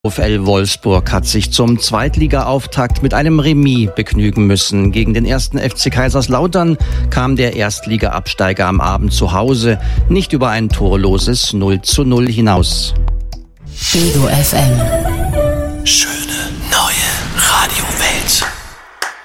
VfL Wolfsburg hat sich zum Zweitliga-Auftakt mit einem Remis begnügen müssen. Gegen den 1. FC Kaiserslautern kam der Erstliga-Absteiger am Abend zu Hause nicht über ein torloses 0:0 hinaus. Ego FM. Schöne neue Radiowelt.